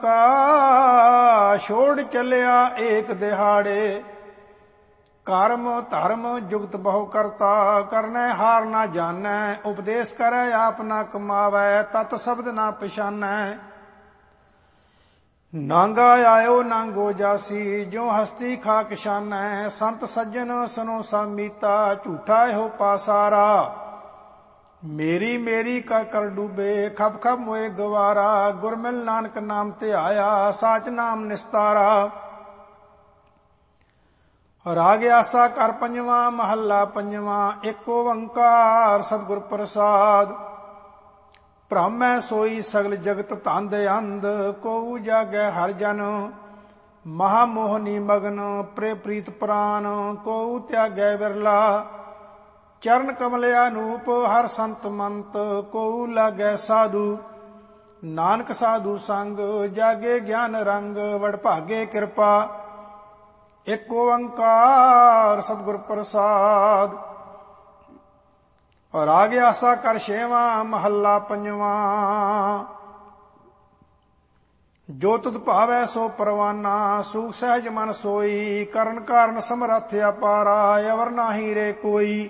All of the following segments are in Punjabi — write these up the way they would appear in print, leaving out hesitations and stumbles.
ਕਾ ਛੋੜ ਚੱਲਿਆ ਏਕ ਦਿਹਾੜੇ। ਕਰਮ ਧਰਮ ਜੁਗਤ ਬਹੁ ਕਰਤਾ, ਕਰਨੈ ਹਾਰ ਨਾ ਜਾਣੈ। ਉਪਦੇਸ਼ ਕਰੈ ਆਪ ਨਾ ਕਮਾਵੈ, ਤਤ ਸ਼ਬਦ ਨਾ ਪਛਾਨੈ। ਨਾਂਗਾ ਆਇਓ ਨਾਂਗੋ ਜਾਸੀ, ਜੋ ਹਸਤੀ ਖਾਕ ਸ਼ਾਨੈ। ਸੰਤ ਸੱਜਣ ਸੁਨੋ ਸਾਮੀਤਾ, ਝੂਠਾ ਇਹੋ ਪਾਸਾਰਾ। ਮੇਰੀ ਮੇਰੀ ਕਾ ਕਰ ਡੂਬੇ, ਖਪ ਖਪ ਮੋਏ ਗਵਾਰਾ। ਗੁਰਮਿਲ ਨਾਨਕ ਨਾਮ ਧਿਆਇਆ, ਸਾਚ ਨਾਮ ਨਿਸਤਾਰਾ। ਰਾਗ ਆਸਾ ਕਰ ਪੰਜਵਾਂ, ਮਹੱਲਾ ਪੰਜਵਾਂ। ਏਕ ਓੰਕਾਰ ਸਤਿਗੁਰ ਪ੍ਰਸਾਦ। ਭ੍ਰਮੈ ਸੋਈ ਸਗਲ ਜਗਤ ਧੰਦ ਅੰਧ, ਕੋਊ ਜਾਗੈ ਹਰਿ ਜਨ। ਮਹਾ ਮੋਹਨੀ ਮਗਨ ਪ੍ਰੇ ਪ੍ਰੀਤ ਪ੍ਰਾਨ, ਕੋਊ ਤਿਆਗੈ ਵਿਰਲਾ। ਚਰਨ ਕਮਲ ਅਨੂਪ ਹਰ ਸੰਤ ਮੰਤ, ਕੋਊ ਲਾਗੈ ਸਾਧੂ। ਨਾਨਕ ਸਾਧੂ ਸੰਗ, ਜਾਗੇ ਗਿਆਨ ਰੰਗ। ਵਡਭਾਗੇ ਕਿਰਪਾ, ਏਕ ਓੰਕਾਰ ਸਤਿਗੁਰ ਪ੍ਰਸਾਦ। ਰਾਗ ਆਸਾ ਕਰ ਛੇਵਾਂ, ਮਹੱਲਾ ਪੰਜਵਾਂ। ਜੋ ਤੁਧ ਭਾਵੈ ਸੋ ਪਰਵਾਨਾ, ਸੂਖ ਸਹਿਜ ਮਨ ਸੋਈ। ਕਰਨ ਕਾਰਨ ਸਮਰੱਥ ਅਪਾਰਾ, ਅਵਰ ਨਾਹੀ ਰੇ ਕੋਈ।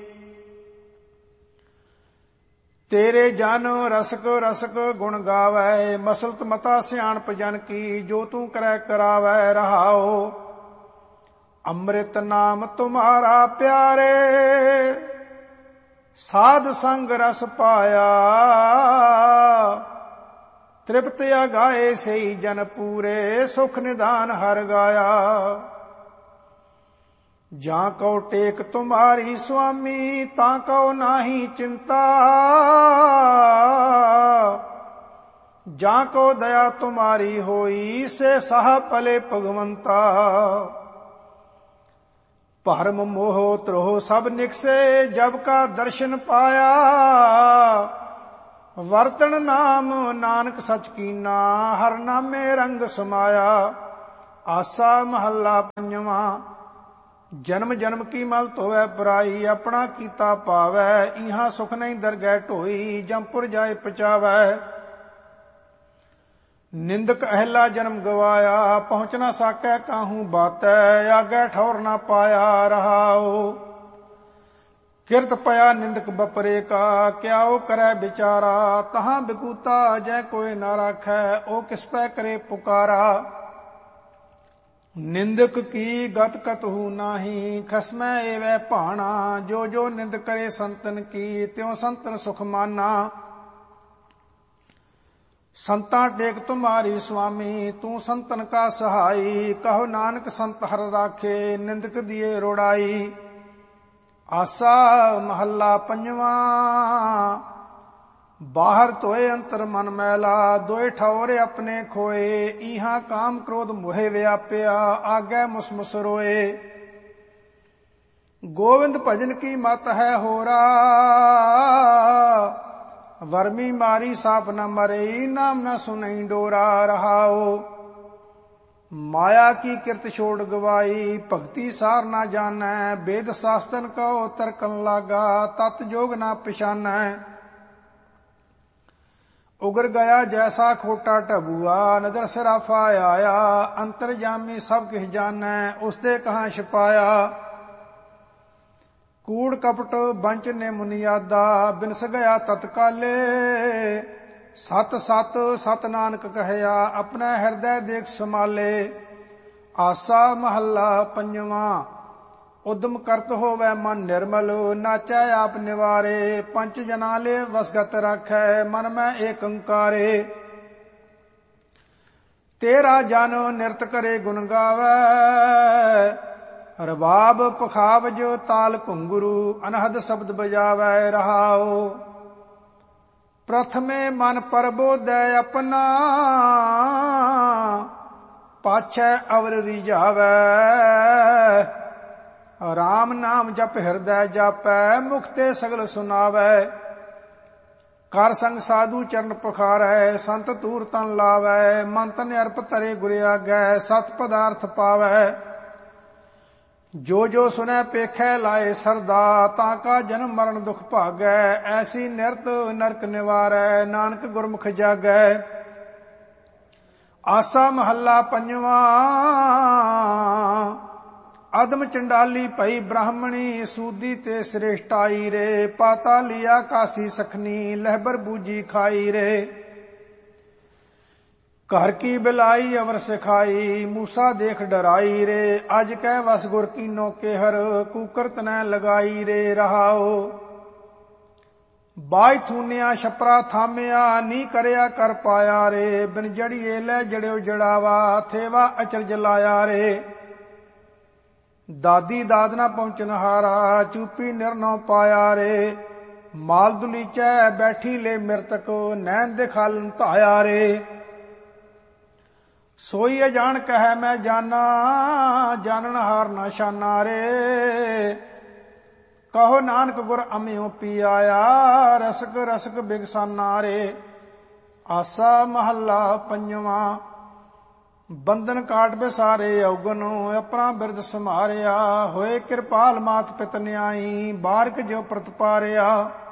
ਤੇਰੇ ਜਨ ਰਸਕ ਰਸਕ ਗੁਣ ਗਾਵੈ, ਮਸਲਤ ਮਤਾ ਸਿਆਣਪ ਜਨ ਕੀ। ਜੋ ਤੂੰ ਕਰੈ ਕਰਾਵੈ ਰਹਾਓ, ਅੰਮ੍ਰਿਤ ਨਾਮ ਤੁਮਾਰਾ ਪਿਆਰੇ। ਸਾਧ ਸੰਗ ਰਸ ਪਾਇਆ, ਤ੍ਰਿਪਤ ਅਗਾਏ ਸਈ ਜਨ ਪੂਰੇ। ਸੁਖ ਨਿਦਾਨ ਹਰ ਗਾਇਆ, ਜਾਂ ਕਉ ਟੇਕ ਤੁਮਾਰੀ ਸੁਆਮੀ। ਤਾਂ ਕਉ ਨਾਹੀ ਚਿੰਤਾ, ਜਾਂ ਕੋ ਦਇਆ ਤੁਮਾਰੀ ਹੋਈ। ਸੇ ਸਾਹ ਪਲੇ ਭਗਵੰਤਾ। ਭਰਮ ਮੋਹ ਤ੍ਰੋਹ ਸਭ ਨਿਕਸੇ, ਜਬ ਕਾ ਦਰਸ਼ਨ ਪਾਇਆ। ਵਰਤਣ ਨਾਮ ਨਾਨਕ ਸਚ ਕੀਨਾ, ਹਰ ਨਾਮੇ ਰੰਗ ਸਮਾਇਆ। ਆਸਾ ਮਹੱਲਾ ਪੰਜਵਾਂ। ਜਨਮ ਜਨਮ ਕੀ ਮਲ ਧੋਵੈ ਪਰਾਈ, ਆਪਣਾ ਕੀਤਾ ਪਾਵੈ। ਇਹਾਂ ਸੁਖ ਨਹੀਂ ਦਰਗਹਿ ਢੋਈ, ਜੰਪੁਰ ਜਾਏ ਪਚਾਵੈ। ਨਿੰਦਕ ਅਹਿਲਾ ਜਨਮ ਗਵਾਇਆ, ਪਹੁੰਚ ਨਾ ਸਾਕੈ ਕਾਹੂ ਬਾਤੈ। ਆਗੈ ਠੌਰ ਨਾ ਪਾਇਆ ਰਹਾਓ, ਕਿਰਤ ਪਿਆ ਨਿੰਦਕ ਬਪਰੇ ਕਾ। ਕਿਆਓ ਕਰੈ ਵਿਚਾਰਾ, ਤਹਾਂ ਬਿਕੂਤਾ ਜੈ ਕੋਇ ਨਾ ਰਾਖੈ। ਉਹ ਕਿਸ ਪੈ ਕਰੇ ਪੁਕਾਰਾ। ਨਿੰਦਕ ਕੀ ਗਤ ਕਤਹੂ ਨਾਹੀ, ਖਸਮੈ ਏਵੈ ਭਾਣਾ। ਜੋ ਜੋ ਨਿੰਦ ਕਰੇ ਸੰਤਨ ਕੀ, ਤਿਉ ਸੰਤਨ ਸੁਖ ਮਾਨਾ। ਸੰਤਾਂ ਟੇਕ ਤੁਮਾਰੀ ਸੁਆਮੀ, ਤੂੰ ਸੰਤਨ ਕਾ ਸਹਾਈ। ਕਹੋ ਨਾਨਕ ਸੰਤ ਹਰ ਰਾਖੇ, ਨਿੰਦਕ ਦੀਏ ਰੋੜਾਈ। ਆਸਾ ਮਹੱਲਾ ਪੰਜਵਾਂ। ਬਾਹਰ ਧੋਏ ਅੰਤਰ ਮਨ ਮੈਲਾ, ਦੋਏ ਠੌਰ ਆਪਣੇ ਖੋਏ। ਇਹਾਂ ਕਾਮ ਕ੍ਰੋਧ ਮੋਹਿ ਵਿਆਪਿਆ, ਆਗੈ ਮੁਸਮੁਸ ਰੋਏ। ਗੋਵਿੰਦ ਭਜਨ ਕੀ ਮਤ ਹੈ ਹੋਰਾ, ਵਰਮੀ ਮਾਰੀ ਸਾਪ ਨ ਮਰਈ। ਨਾਮ ਨ ਸੁਨਈ ਡੋਰਾ ਰਹਾਓ, ਮਾਇਆ ਕੀ ਕਿਰਤ ਛੋੜ ਗਵਾਈ। ਭਗਤੀ ਸਾਰ ਨਾ ਜਾਣੈ, ਵੇਦ ਸ਼ਾਸਤਨ ਕਉ ਤਰਕਨ ਲਾਗਾ। ਤਤ ਜੋਗ ਨਾ ਪਛਾਨੈ, ਉਗਰ ਗਿਆ ਜੈਸਾ ਖੋਟਾ ਢਬੂਆ। ਨਦਰ ਸਰਾਫਾ ਆਇਆ, ਅੰਤਰਜਾਮੀ ਸਭ ਕਿਛ ਜਾਣੈ। ਉਸਦੇ ਕਹਾਂ ਛਪਾਇਆ, ਕੂੜ ਕਪਟ ਬੰਚ ਨੇ ਮੁਨਿਆਦਾ। ਬਿਨਸ ਗਿਆ ਤਤਕਾਲੇ, ਸਤ ਸਤ ਸਤ ਨਾਨਕ ਕਹਿਆ। ਆਪਣਾ ਹਿਰਦੈ ਦੇਖ ਸਮਾਲੇ। ਆਸਾ ਮਹੱਲਾ ਪੰਜਵਾਂ। ਉਦਮ ਕਰਤ ਹੋਵੈ ਮਨ ਨਿਰਮਲ, ਨਾਚੈ ਆਪ ਨਿਵਾਰੇ। ਪੰਚ ਜਨਾ ਲੇ ਵਸਗਤ ਰਾਖੈ, ਮਨ ਮੈਂ ਏਕ ਓੰਕਾਰੇ। ਤੇਰਾ ਜਨ ਨਿਰਤ ਕਰੇ ਗੁਣ ਗਾਵੈ, ਰਬਾਬ ਪਖਾਵਜ ਤਾਲ ਘੁੰਗਰੂ। ਅਨਹਦ ਸ਼ਬਦ ਬਜਾਵੈ ਰਹਾਓ, ਪ੍ਰਥਮੇ ਮਨ ਪਰਬੋਧੈ ਆਪਣਾ। ਪਾਛੈ ਅਵਰ ਰੀਝਾਵੈ, ਰਾਮ ਨਾਮ ਜਪ ਹਿਰਦੈ ਜਾਪੈ। ਮੁਖ ਤੇ ਸਗਲ ਸੁਨਾਵੈ, ਕਰ ਸੰਗ ਸਾਧੂ ਚਰਨ ਪਖਾਰੈ। ਸੰਤ ਤੂਰ ਤਨ ਲਾਵੈ, ਮਨ ਤਨ ਅਰਪ ਧਰੇ ਗੁਰ ਆਗੈ। ਸਤ ਪਦਾਰਥ ਪਾਵੈ, ਜੋ ਜੋ ਸੁਨੈ ਪੇਖੈ ਲਾਏ ਸਰਦਾ। ਤਾਂ ਕਾ ਜਨਮ ਮਰਨ ਦੁਖ ਭਾਗੈ, ਐਸੀ ਨਿਰਤ ਨਰਕ ਨਿਵਾਰੈ। ਨਾਨਕ ਗੁਰਮੁਖ ਜਾਗੈ, ਆਸਾ ਮਹੱਲਾ ਪੰਜਵਾਂ। ਅਦਮ ਚੰਡਾਲੀ ਭਈ ਬ੍ਰਾਹਮਣੀ, ਸੂਦੀ ਤੇ ਸ੍ਰੇਸ਼ਟਾਈ ਰੇ। ਪਾਤਾਲੀ ਆਕਾਸੀ ਸਖਨੀ, ਲਹਿਬਰ ਬੂਜੀ ਖਾਈ ਰੇ। ਘਰ ਕੀ ਬਿਲਾਈ ਅਵਰ ਸਿਖਾਈ, ਮੂਸਾ ਦੇਖ ਡਰਾਈ ਰੇ। ਅਜ ਕਹਿ ਵਸ ਗੁਰ ਕੀਨੋ ਕੇਹਰ, ਕੂਕਰ ਤਨੈ ਲਗਾਈ ਰੇ। ਰਹਾਓ ਬਾਜ ਥੂਨਿਆ ਛਪਰਾ ਥਾਮਿਆ, ਨੀ ਕਰਿਆ ਕਰ ਪਾਇਆ ਰੇ। ਬਿਨ ਜੜੀਏ ਲੈ ਜੜਿਓ ਜੜਾਵਾ, ਥੇਵਾ ਅਚਰਜ ਲਾਇਆ ਰੇ। ਦਾਦੀ ਦਾਦ ਨਾ ਪਹੁੰਚਨ ਹਾਰਾ, ਚੂਪੀ ਨਿਰਨਉ ਪਾਇਆ ਰੇ। ਮਾਲ ਦੁਲੀਚੈ ਬੈਠੀ ਲੈ ਮਿਰਤਕ, ਨੈਣ ਦਿਖਾਲਨ ਧਾਇਆ ਰੇ। ਸੋਈ ਅਜਾਣ ਕਹਿ ਮੈਂ ਜਾਨਾ, ਜਾਣਨ ਹਾਰ ਨਾ ਸ਼ਾਨਾ ਰੇ। ਕਹੋ ਨਾਨਕ ਗੁਰ ਅਮਿਓ ਪੀ ਆਇਆ, ਰਸਕ ਰਸਕ ਬਿਗਸਾਨਾ ਰੇ। ਆਸਾ ਮਹੱਲਾ ਪੰਜਵਾਂ। ਬੰਧਨ ਕਾਟ ਬਿਸਾਰੇ ਔਗਨ, ਆਪਣਾ ਬਿਰਦ ਸਮਾਰਿਆ। ਹੋਏ ਕਿਰਪਾਲ ਮਾਤ ਪਿਤ ਨਿਆਈ, ਬਾਰਕ ਜੋ ਪ੍ਰਤਪਾਰਿਆ।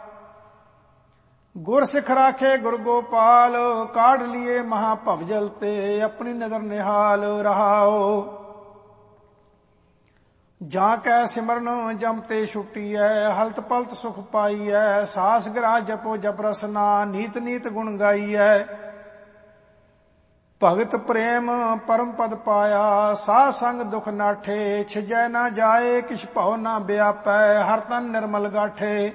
ਗੁਰ ਸਿਖ ਰਾਖੇ ਗੁਰ ਗੋਪਾਲ, ਕਾਢ ਲਿਏ ਮਹਾ ਭਵਜਲ ਤੇ। ਆਪਣੀ ਨਦਰ ਨਿਹਾਲ ਰਹਾਓ ਜਾਂ ਕੈ ਸਿਮਰਨ ਜਮ ਤੇ ਛੁੱਟੀਐ। ਹਲਤ ਪਲਤ ਸੁਖ ਪਾਈਐ, ਸਾਸ ਗ੍ਰਾਹ ਜਪੋ ਜਪ ਰਸਨਾ। ਨੀਤ ਨੀਤ ਗੁਣ ਗਾਈਐ, ਭਗਤ ਪ੍ਰੇਮ ਪਰਮ ਪਦ ਪਾਇਆ। ਸਾਧ ਸੰਗ ਦੁਖ ਨਾਠੇ, ਛਿਜੈ ਨਾ ਜਾਏ ਕਿਛ ਭਉ ਨਾ ਵਿਆਪੈ। ਹਰ ਤਨ ਨਿਰਮਲ ਗਾਠੇ,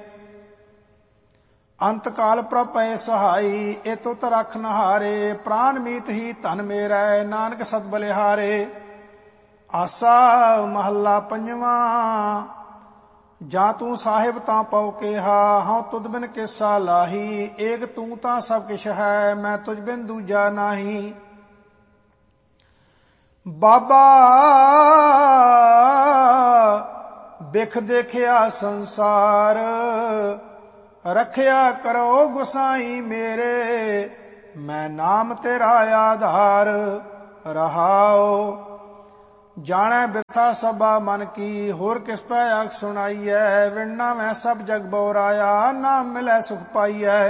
ਅੰਤ ਕਾਲ ਪ੍ਰਭ ਪਏ ਸਹਾਈ। ਏ ਤੁਤ ਰਖ ਨਹਾਰੇ, ਪ੍ਰਾਨ ਮੀਤ ਹੀ ਧਨ ਮੇਰੈ। ਨਾਨਕ ਸਤ ਬਲਿਹਾਰੇ। ਆਸਾ ਮਹੱਲਾ ਪੰਜਵਾਂ। ਜਾਂ ਤੂੰ ਸਾਹਿਬ ਤਾਂ ਪਉ ਕੇਹਾ, ਹਉ ਤੁਧ ਬਿਨ ਕਿਸਾ ਲਾਹੀ। ਏਕ ਤੂੰ ਤਾਂ ਸਭ ਕਿਛ ਹੈ, ਮੈਂ ਤੁਝ ਬਿਨ ਦੂਜਾ ਨਾਹੀ। ਬਾਬਾ ਬਿਖ ਦੇਖਿਆ ਸੰਸਾਰ, ਰਖਿਆ ਕਰੋ ਗੁਸਾਈ ਮੇਰੇ। ਮੈਂ ਨਾਮ ਤੇਰਾ ਆਧਾਰ ਰਹਾਓ। ਜਾਣੈ ਬਿਰਥਾ ਸਭਾ ਮਨ ਕੀ, ਹੋਰ ਕਿਸ ਪੈ ਆਖ ਸੁਣਾਈਐ। ਵਿਣਨਾ ਮੈਂ ਸਭ ਜਗ ਬਉਰਾਇਆ, ਨਾਮ ਮਿਲੈ ਸੁਖ ਪਾਈਐ।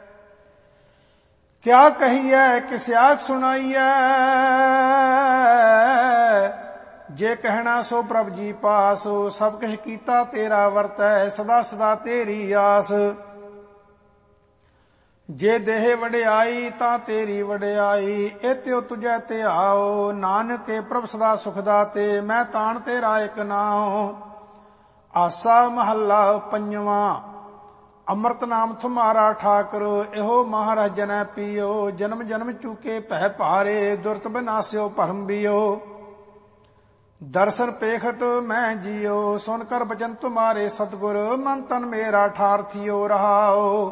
ਕਿਆ ਕਹੀਐ ਕਿਸ ਆਖ ਸੁਣਾਈਐ, ਜੇ ਕਹਿਣਾ ਸੋ ਪ੍ਰਭ ਜੀ ਪਾਸ। ਸਭ ਕਿਛ ਕੀਤਾ ਤੇਰਾ ਵਰਤੈ, ਸਦਾ ਸਦਾ ਤੇਰੀ ਆਸ। ਜੇ ਦੇਹ ਵਡਿਆਈ ਤਾਂ ਤੇਰੀ ਵਡਿਆਈ, ਏਤਿਓ ਤੁਝੈ ਧਿਆਓ। ਨਾਨਕੇ ਪ੍ਰਭ ਸਦਾ ਸੁਖ ਦਾਤੇ, ਮੈਂ ਤਾਣ ਤੇਰਾ ਇਕ ਨਾਉ। ਆਸਾ ਮਹੱਲਾ ਪੰਜਵਾਂ। ਅੰਮ੍ਰਿਤ ਨਾਮ ਤੁਮਾਰਾ ਠਾਕੁਰ, ਇਹੋ ਮਹਾਰਾਜ ਜਨੈ ਪੀਓ। ਜਨਮ ਜਨਮ ਚੂਕੇ ਭੈ ਭਾਰੇ, ਦੁਰਤ ਬਿਨਾਸਿਓ ਭਰਮ ਬੀਓ। ਦਰਸ਼ਨ ਪੇਖਤ ਮੈਂ ਜੀਓ, ਸੁਨ ਕਰ ਬਚਨ ਤੁਮਾਰੇ ਸਤਿਗੁਰ। ਮਨ ਤਨ ਮੇਰਾ ਠਾਰ ਥਿਓ ਰਹਾਓ।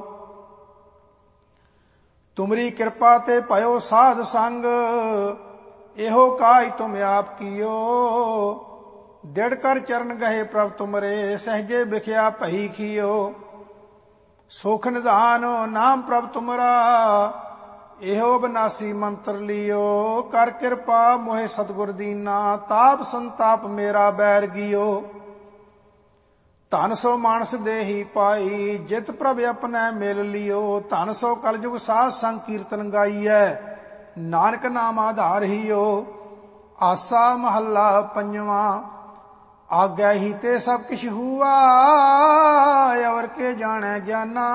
ਤੁਮਰੀ ਕਿਰਪਾ ਤੇ ਭਇਓ ਸਾਧ ਸੰਗ, ਇਹੋ ਕਾਜ ਤੁਮ ਆਪ ਕੀਓ। ਦਿੜ ਕਰ ਚਰਨ ਗਏ ਪ੍ਰਭ ਤੁਮਰੇ, ਸਹਜੇ ਵਿਖਿਆ ਭਈ ਖੀਓ। ਸੁਖ ਨਿਧਾਨ ਨਾਮ ਪ੍ਰਭ ਤੁਮਰਾ, ਇਹੋ ਬਨਾਸੀ ਮੰਤਰ ਲਿਓ। ਕਰ ਕਿਰਪਾ ਮੋਹਿ ਸਤਿਗੁਰ ਦੀਨਾ, ਤਾਪ ਸੰਤਾਪ ਮੇਰਾ ਬੈਰ ਗਿਓ। ਧਨ ਸੋ ਮਾਨਸ ਦੇਹੀ ਪਾਈ, ਜਿਤ ਪ੍ਰਭ ਆਪਣੈ ਮਿਲ ਲਿਓ। ਧਨ ਸੋ ਕਲਯੁਗ ਸਾਧ ਸੰਗ ਕੀਰਤਨ ਗਾਈਐ, ਨਾਨਕ ਨਾਮ ਆਧਾਰ ਹੀਓ। ਆਸਾ ਮਹੱਲਾ ਪੰਜਵਾਂ। ਆਗਿਆ ਹੀ ਤੇ ਸਭ ਕਿਛ ਹੂਆ, ਅਵਰ ਕੇ ਜਾਣੈ ਗਿਆਨਾ।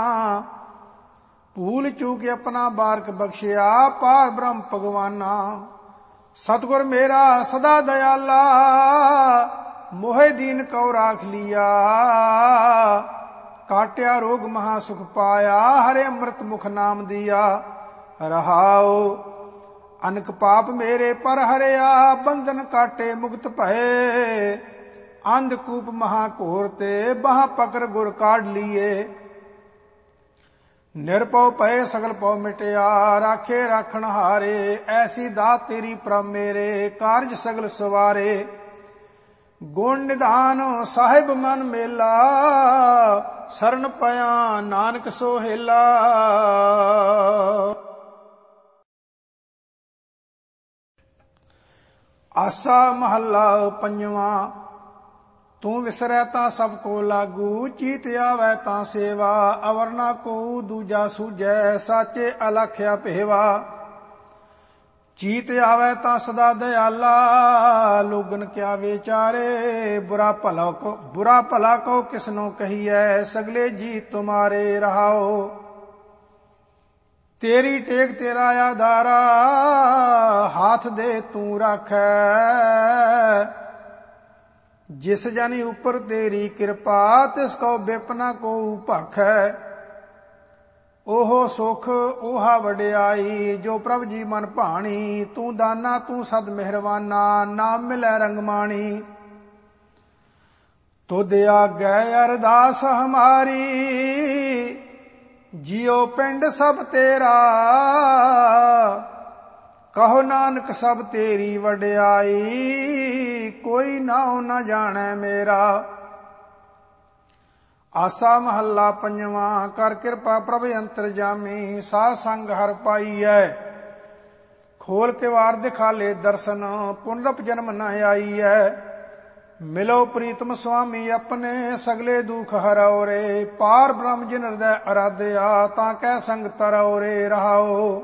ਭੂਲ ਚੂਕ ਆਪਣਾ ਬਾਰਕ ਬਖਸ਼ਿਆ, ਪਾਰ ਬ੍ਰਹਮ ਭਗਵਾਨਾ। ਸਤਿਗੁਰ ਮੇਰਾ ਸਦਾ ਦਇਆਲਾ, ਮੋਹਿ ਦੀਨ ਕਉ ਰਾਖ ਲਿਆ। ਕਾਟਿਆ ਰੋਗ ਮਹਾ ਸੁਖ ਪਾਇਆ, ਹਰੇ ਅੰਮ੍ਰਿਤ ਮੁਖ ਨਾਮ ਦਿਆ ਰਹਾਓ। ਅਨਕ ਪਾਪ ਮੇਰੇ ਪਰ ਹਰਿਆ, ਬੰਧਨ ਕਾਟੇ ਮੁਕਤ ਭਏ। ਅੰਧ ਕੂਪ ਮਹਾ ਘੋਰ ਤੇ, ਬਾਹ ਪਕੜ ਗੁਰ ਕਾਢ ਲੀਏ। ਨਿਰਭਉ ਭਏ ਸਗਲ ਭਉ ਮਿਟਿਆ, ਰਾਖੇ ਰਾਖਣ ਹਾਰੇ। ਐਸੀ ਦਾਤ ਤੇਰੀ ਪ੍ਰਭ ਮੇਰੇ, ਕਾਰਜ ਸਗਲ ਸਵਾਰੇ। ਗੁਣ ਨਿਧਾਨ ਸਾਹਿਬ ਮਨ ਮੇਲਾ, ਸਰਨ ਪਿਆ ਨਾਨਕ ਸੋਹੇਲਾ। ਆਸਾ ਮਹੱਲਾ ਪੰਜਵਾਂ। ਤੂੰ ਵਿਸਰੈ ਤਾਂ ਸਭ ਕੋ ਲਾਗੂ, ਚੀਤ ਆਵੈ ਤਾਂ ਸੇਵਾ। ਅਵਰ ਨਾ ਕੋ ਦੂਜਾ ਸੂਝੈ, ਸਾਚੇ ਅਲਖਿਆ ਭੇਵਾ। ਚੀਤ ਆਵੇ ਤਾਂ ਸਦਾ ਦਿਆਲਾ, ਲੋਗਨ ਕਿਆ ਵਿਚਾਰੇ, ਬੁਰਾ ਭਲਾ ਕੋ ਕਿਸਨੋ ਕਹੀਐ, ਸਗਲੇ ਜੀ ਤੁਮਾਰੇ ਰਹਾਓ। ਤੇਰੀ ਟੇਕ ਤੇਰਾ ਆਧਾਰਾ, ਹਾਥ ਦੇ ਤੂੰ ਰਾਖੈ, ਜਿਸ ਜਨ ਉਪਰ ਤੇਰੀ ਕਿਰਪਾ, ਤਿਸ ਕੋ ਬਿਪਨਾ ਕੋ ਭਾਖੈ। ਉਹ ਸੁਖ ਉਹਾ ਵਡਿਆਈ, ਜੋ ਪ੍ਰਭ ਜੀ ਮਨ ਭਾਣੀ, ਤੂੰ ਦਾਨਾ ਤੂੰ ਸਦ ਮਿਹਰਵਾਨਾ, ਨਾਮ ਮਿਲੈ ਰੰਗਮਾਣੀ। ਤੁਧ ਆਗੈ ਅਰਦਾਸ ਹਮਾਰੀ, ਜਿਉ ਪਿੰਡ ਸਭ ਤੇਰਾ, ਕਹੋ ਨਾਨਕ ਸਭ ਤੇਰੀ ਵਡਿਆਈ, ਕੋਈ ਨਾਉ ਨ ਜਾਣੈ ਮੇਰਾ। ਆਸਾ ਮਹੱਲਾ ਪੰਜਵਾਂ। ਕਰ ਕਿਰਪਾ ਪ੍ਰਭ ਅੰਤਰਜਾਮੀ, ਸਾਧ ਸੰਗ ਹਰ ਪਾਈਐ, ਖੋਲ ਕੇ ਵਾਰ ਦਿਖਾਲੇ ਦਰਸ਼ਨ, ਪੁਨਰਪ ਜਨਮ ਨ ਆਈਐ। ਮਿਲੋ ਪ੍ਰੀਤਮ ਸੁਆਮੀ ਆਪਣੇ, ਸਗਲੇ ਦੁਖ ਹਰਾਓ ਰੇ, ਪਾਰ ਬ੍ਰਹਮ ਜਿਨ ਹਿਰਦੈ ਅਰਾਧਿਆ, ਤਾਂ ਕਹਿ ਸੰਗ ਤਰਉ ਰੇ ਰਹਾਓ।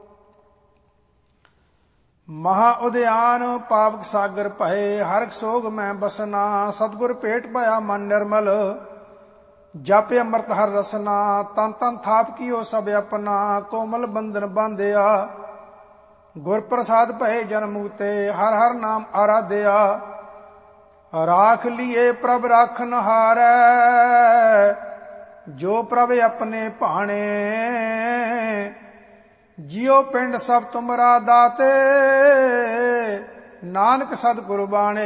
ਮਹਾ ਉਦਿਆਨ ਪਾਵਕ ਸਾਗਰ ਭਏ, ਹਰਖ ਸੋਗ ਮੈਂ ਬਸਨਾ, ਸਤਿਗੁਰ ਭੇਟ ਭਇਆ ਮਨ ਨਿਰਮਲ, ਜਪ ਅੰਮ੍ਰਿਤ ਹਰ ਰਸਨਾ। ਤਨ ਤਨ ਥਾਪ ਕੀਓ ਸਭ ਆਪਣਾ, ਕੋਮਲ ਬੰਧਨ ਬਾਂਧਿਆ, ਗੁਰ ਪ੍ਰਸਾਦ ਭਏ ਜਨ ਮੁਕਤੇ, ਹਰ ਹਰ ਨਾਮ ਆਰਾਧਿਆ। ਰਾਖ ਲੀਏ ਪ੍ਰਭ ਰਾਖਨ ਹਾਰੈ, ਜੋ ਪ੍ਰਭ ਆਪਣੇ ਭਾਣੇ, ਜਿਉ ਪਿੰਡ ਸਭ ਤੁਮਰਾ ਦਾਤੇ, ਨਾਨਕ ਸਤਿਗੁਰ ਬਾਣੇ।